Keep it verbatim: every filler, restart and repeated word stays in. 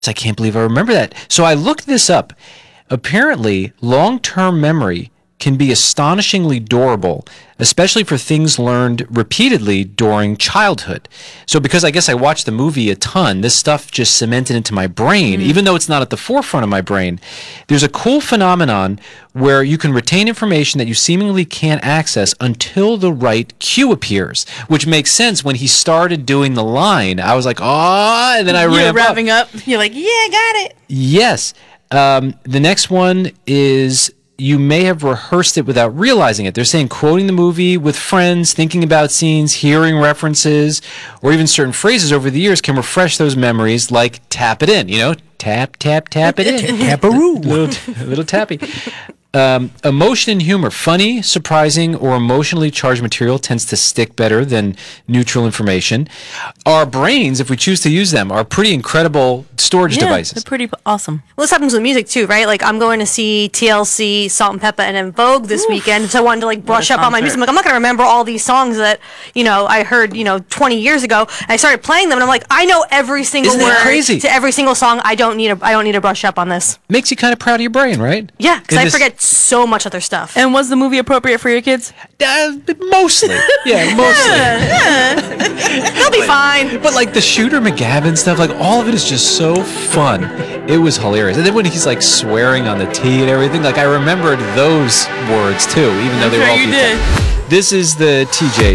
I can't believe I remember that. So I looked this up. Apparently, long-term memory can be astonishingly durable, especially for things learned repeatedly during childhood. So because I guess I watched the movie a ton, this stuff just cemented into my brain, mm. even though it's not at the forefront of my brain. There's a cool phenomenon where you can retain information that you seemingly can't access until the right cue appears, which makes sense. When he started doing the line, I was like, oh, and then I You're ramp wrapping up. up. You're like, yeah, got it. Yes. Um, the next one is you may have rehearsed it without realizing it. They're saying quoting the movie with friends, thinking about scenes, hearing references, or even certain phrases over the years can refresh those memories, like tap it in, you know, tap, tap, tap it in. Taparoo. little, little tappy. Um, emotion and humor, funny, surprising, or emotionally charged material tends to stick better than neutral information. Our brains, if we choose to use them, are pretty incredible storage Yeah, devices. they're pretty awesome. Well, this happens with music too, right? Like I'm going to see T L C, Salt and Pepper, and En Vogue this Oof. weekend, so I wanted to like brush What a up on my music. I'm like, I'm not gonna remember all these songs that you know I heard you know twenty years ago. And I started playing them, and I'm like, I know every single Isn't that word crazy? to every single song. I don't need a I don't need to brush up on this. Makes you kind of proud of your brain, right? Yeah, because In I this- forget so much other stuff. And was the movie appropriate for your kids? Uh, mostly. Yeah, mostly. They'll be fine. But like the Shooter McGavin stuff, like all of it is just so fun. It was hilarious. And then when he's like swearing on the T and everything, like I remembered those words too, even though I'm they sure were all you beautiful. did. This is the T J